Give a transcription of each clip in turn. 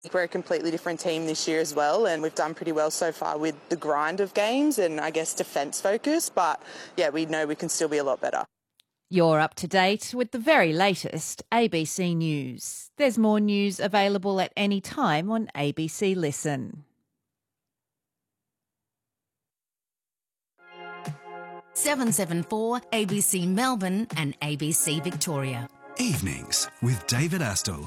We're a completely different team this year as well, and we've done pretty well so far with the grind of games and I guess defence focus, but yeah, we know we can still be a lot better. You're up to date with the very latest ABC News. There's more news available at any time on ABC Listen. 774 ABC Melbourne and ABC Victoria. Evenings with David Astle.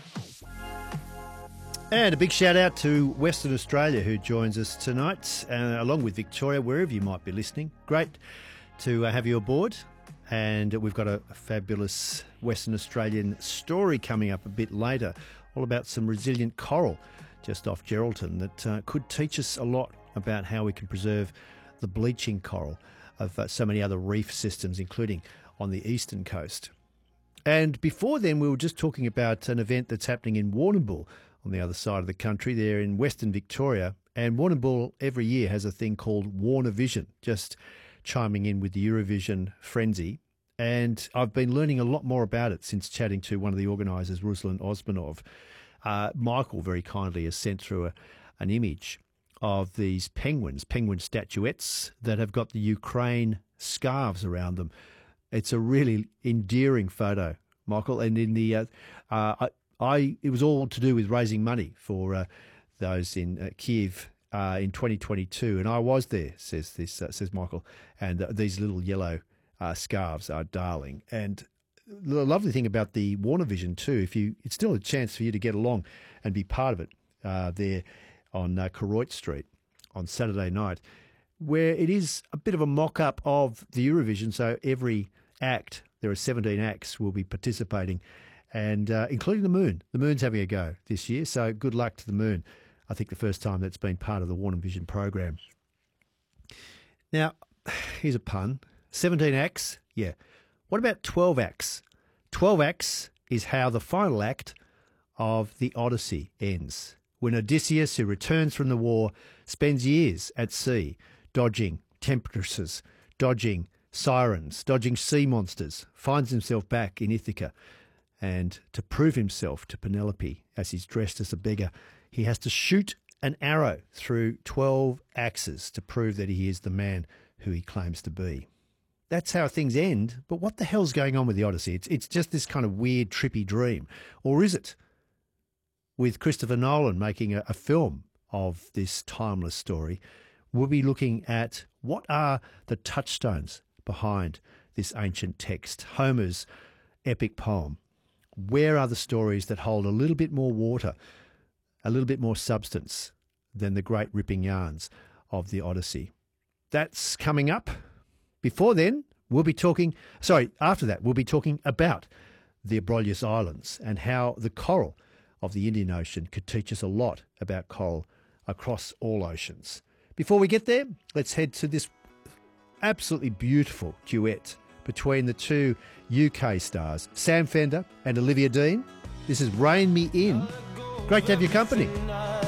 And a big shout out to Western Australia who joins us tonight, along with Victoria, wherever you might be listening. Great to have you aboard. And we've got a fabulous Western Australian story coming up a bit later, all about some resilient coral just off Geraldton that could teach us a lot about how we can preserve the bleaching coral of so many other reef systems, including on the eastern coast. And before then, we were just talking about an event that's happening in Warrnambool on the other side of the country. They're in Western Victoria. And Warrnambool every year has a thing called Warnavision, just chiming in with the Eurovision frenzy. And I've been learning a lot more about it since chatting to one of the organisers, Ruslan Osmanov. Michael very kindly has sent through an image of these penguin statuettes that have got the Ukraine scarves around them. It's a really endearing photo, Michael. And in the it was all to do with raising money for those in Kiev in 2022, and I was there, says Michael. And these little yellow scarves are darling. And the lovely thing about the Warnavision too, it's still a chance for you to get along and be part of it there on Koroit Street on Saturday night, where it is a bit of a mock-up of the Eurovision. So every act, there are 17 acts, will be participating, and including the Moon. The Moon's having a go this year, so good luck to the Moon. I think the first time that's been part of the Warnavision program. Now, here's a pun. 17 acts? Yeah. What about 12 acts? 12 acts is how the final act of the Odyssey ends, when Odysseus, who returns from the war, spends years at sea, dodging tempestuses, dodging sirens, dodging sea monsters, finds himself back in Ithaca. And to prove himself to Penelope, as he's dressed as a beggar, he has to shoot an arrow through 12 axes to prove that he is the man who he claims to be. That's how things end, but what the hell's going on with the Odyssey? It's just this kind of weird, trippy dream. Or is it? With Christopher Nolan making a film of this timeless story, we'll be looking at what are the touchstones behind this ancient text, Homer's epic poem. Where are the stories that hold a little bit more water, a little bit more substance than the great ripping yarns of the Odyssey? That's coming up. Before then, after that, we'll be talking about the Abrolhos Islands and how the coral of the Indian Ocean could teach us a lot about coral across all oceans. Before we get there, let's head to this absolutely beautiful duet between the two UK stars, Sam Fender and Olivia Dean. This is Rein Me In. Great to have your company.